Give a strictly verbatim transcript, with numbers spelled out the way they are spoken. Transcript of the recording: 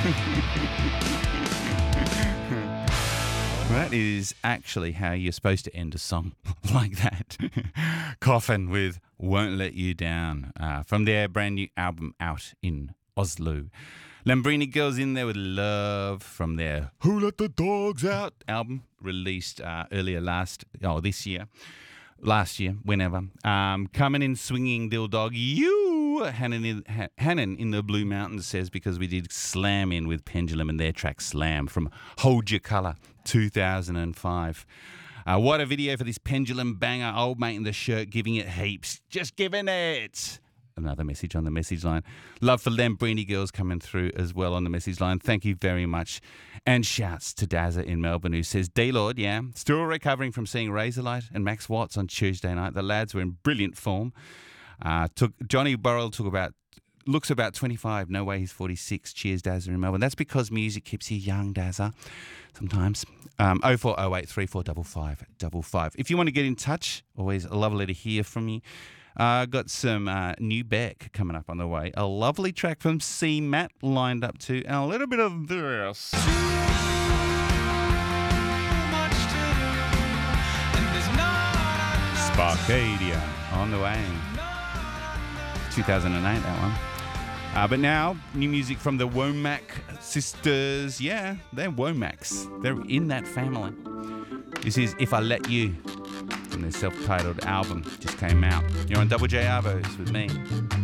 That is actually how you're supposed to end a song like that. Coffin with Won't Let You Down uh, from their brand new album out in Oslo. Lambrini Girls in there with Love from their Who Let the Dogs Out album released uh, earlier last, oh, this year. Last year, whenever. Um, coming in swinging Dill Dog, you, Hannon in, ha- Hannon in the Blue Mountains says, because we did Slam in with Pendulum and their track Slam from Hold Your Colour, two thousand five. Uh, what a video for this Pendulum banger. Old mate in the shirt giving it heaps. Just giving it. Another message on the message line. Love for Lambrini Girls coming through as well on the message line. Thank you very much. And shouts to Dazza in Melbourne who says, D-Lord, yeah, still recovering from seeing Razorlight and Max Watts on Tuesday night. The lads were in brilliant form. Uh, took Johnny Burrell took about, looks about twenty-five. No way he's forty-six. Cheers, Dazza in Melbourne. That's because music keeps you young, Dazza, sometimes. Um, oh four oh eight, three four five five five five. If you want to get in touch, always lovely to hear from you. Uh, got some uh, new Beck coming up on the way. A lovely track from C. Matt lined up too. And a little bit of this. Sparkadia on the way. two thousand eight, that one. Uh, but now, new music from the Womack sisters. Yeah, they're Womacks. They're in that family. This is If I Let You. And their self-titled album just came out. You're on Double J Arvos with me.